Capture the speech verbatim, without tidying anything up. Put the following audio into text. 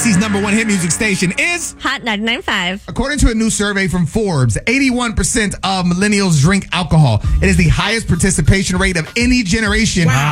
C's number one hit music station is Hot ninety-nine point five. According to a new survey from Forbes, eighty-one percent of millennials drink alcohol. It is the highest participation rate of any generation. Wow.